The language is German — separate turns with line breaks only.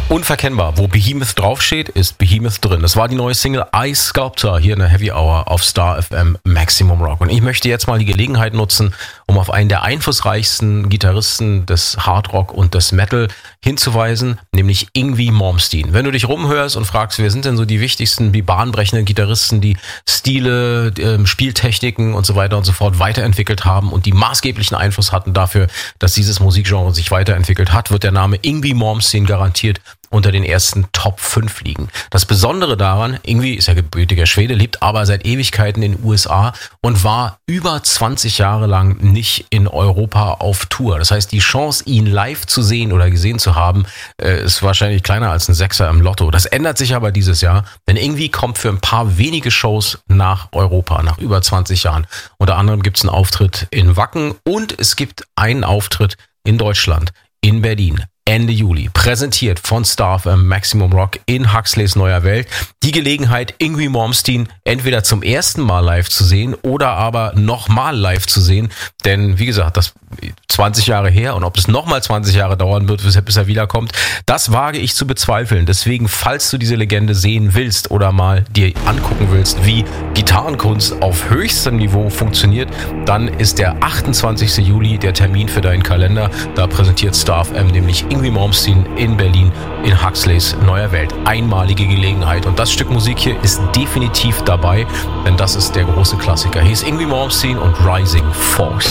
Unverkennbar. Wo Behemoth draufsteht, ist Behemoth drin. Das war die neue Single Ice Sculptor hier in der Heavy Hour auf Star FM Maximum Rock. Und ich möchte jetzt mal die Gelegenheit nutzen, um auf einen der einflussreichsten Gitarristen des Hard Rock und des Metal hinzuweisen, nämlich Yngwie Malmsteen. Wenn du dich rumhörst und fragst, wer sind denn so die wichtigsten, die bahnbrechenden Gitarristen, die Stile, Spieltechniken und so weiter und so fort weiterentwickelt haben und die maßgeblichen Einfluss hatten dafür, dass dieses Musikgenre sich weiterentwickelt hat, wird der Name Yngwie Malmsteen garantiert unter den ersten Top 5 liegen. Das Besondere daran, Yngwie ist ja gebürtiger Schwede, lebt aber seit Ewigkeiten in den USA und war über 20 Jahre lang nicht in Europa auf Tour. Das heißt, die Chance, ihn live zu sehen oder gesehen zu haben, ist wahrscheinlich kleiner als ein Sechser im Lotto. Das ändert sich aber dieses Jahr, denn Yngwie kommt für ein paar wenige Shows nach Europa, nach über 20 Jahren. Unter anderem gibt es einen Auftritt in Wacken und es gibt einen Auftritt in Deutschland, in Berlin. Ende Juli, präsentiert von Star FM Maximum Rock in Huxleys neuer Welt. Die Gelegenheit, Yngwie Malmsteen entweder zum ersten Mal live zu sehen oder aber nochmal live zu sehen. Denn, wie gesagt, das 20 Jahre her und ob es nochmal 20 Jahre dauern wird, bis er wiederkommt, das wage ich zu bezweifeln. Deswegen, falls du diese Legende sehen willst oder mal dir angucken willst, wie Gitarrenkunst auf höchstem Niveau funktioniert, dann ist der 28. Juli der Termin für deinen Kalender. Da präsentiert Star FM nämlich Yngwie Malmsteen in Berlin in Huxleys neuer Welt. Einmalige Gelegenheit. Und das Stück Musik hier ist definitiv dabei, denn das ist der große Klassiker. Hier ist Yngwie Malmsteen und Rising Force.